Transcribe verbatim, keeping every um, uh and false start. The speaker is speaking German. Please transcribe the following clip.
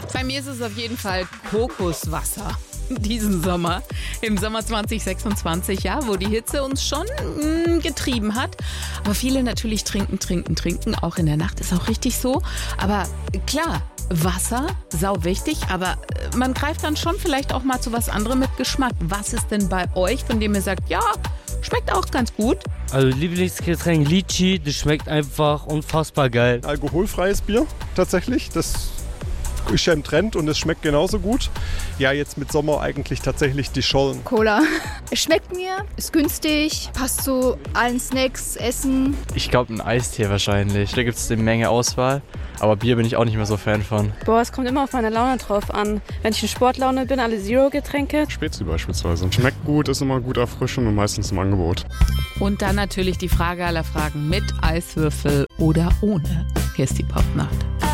Bei mir ist es auf jeden Fall Kokoswasser. Diesen Sommer, im Sommer zwanzig sechsundzwanzig, ja, wo die Hitze uns schon mh, getrieben hat. Aber viele natürlich trinken, trinken, trinken, auch in der Nacht, ist auch richtig so. Aber klar, Wasser, sau wichtig, aber man greift dann schon vielleicht auch mal zu was anderem mit Geschmack. Was ist denn bei euch, von dem ihr sagt, ja, schmeckt auch ganz gut? Also Lieblingsgetränk Litchi, das schmeckt einfach unfassbar geil. Alkoholfreies Bier tatsächlich, das ist ja im Trend und es schmeckt genauso gut. Ja, jetzt mit Sommer eigentlich tatsächlich die Schollen. Cola. Es schmeckt mir, ist günstig, passt zu allen Snacks, Essen. Ich glaube ein Eistee wahrscheinlich. Da gibt es eine Menge Auswahl, aber Bier bin ich auch nicht mehr so Fan von. Boah, es kommt immer auf meine Laune drauf an. Wenn ich in Sportlaune bin, alle Zero-Getränke. Spezi beispielsweise. Schmeckt gut, ist immer gut erfrischend und meistens im Angebot. Und dann natürlich die Frage aller Fragen mit Eiswürfel oder ohne. Hier ist die Popnacht.